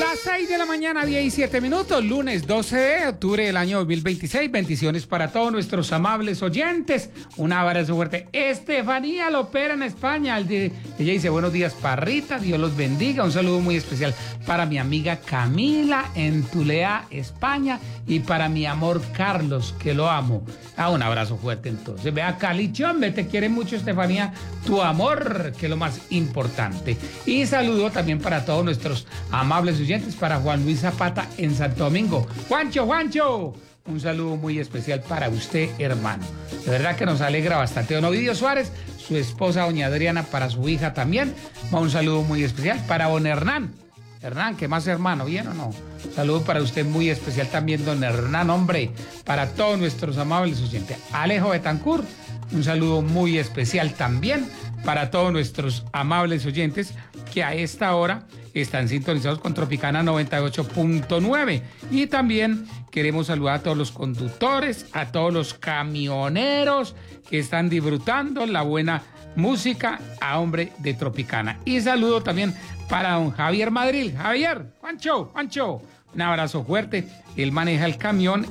Las 6 de la mañana, 17 minutos, lunes 12 de octubre del año 2026. Bendiciones para todos nuestros amables oyentes. Un abrazo fuerte. Estefanía Lopera en España. Ella dice, buenos días, Parrita, Dios los bendiga. Un saludo muy especial para mi amiga Camila en Tulea, España. Y para mi amor Carlos, que lo amo. Un abrazo fuerte entonces. Vea, Calichón, te quiere mucho, Estefanía. Tu amor, que es lo más importante. Y saludo también para todos nuestros amables oyentes, para Juan Luis Zapata en Santo Domingo. Juancho, un saludo muy especial para usted, hermano. De verdad que nos alegra bastante. Don Ovidio Suárez, su esposa doña Adriana, para su hija también. Un saludo muy especial para don Hernán. Hernán, ¿qué más, hermano? ¿Bien o no? Saludo para usted muy especial también, don Hernán, hombre, para todos nuestros amables oyentes. Alejo Betancourt, un saludo muy especial también para todos nuestros amables oyentes que a esta hora están sintonizados con Tropicana 98.9. Y también queremos saludar a todos los conductores, a todos los camioneros que están disfrutando la buena música a hombre de Tropicana. Y saludo también para don Javier Madrid. Javier, Juancho, un abrazo fuerte. Él maneja el camión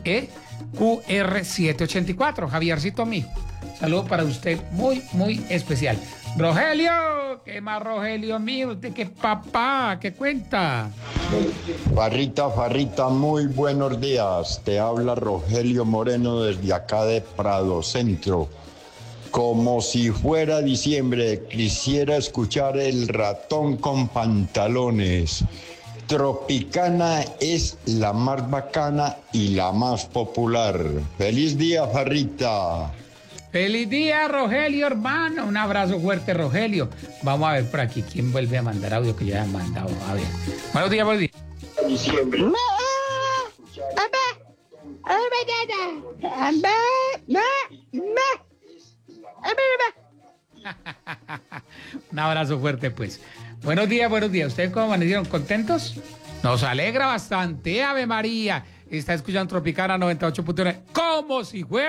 QR784. Javiercito mío, saludo para usted muy, muy especial. Rogelio, ¿qué más, Rogelio mío? ¿Usted qué papá? ¿Qué cuenta? Farrita, muy buenos días. Te habla Rogelio Moreno desde acá de Prado Centro. Como si fuera diciembre, quisiera escuchar El Ratón con Pantalones. Tropicana es la más bacana y la más popular. ¡Feliz día, Farrita! ¡Feliz día, Rogelio, hermano! Un abrazo fuerte, Rogelio. Vamos a ver por aquí quién vuelve a mandar audio que ya han mandado. A ver. Buenos días. Diciembre. Un abrazo fuerte, pues. Buenos días. ¿Ustedes cómo amanecieron? ¿Contentos? Nos alegra bastante. Ave María. Está escuchando Tropicana 98.9. Como si fuera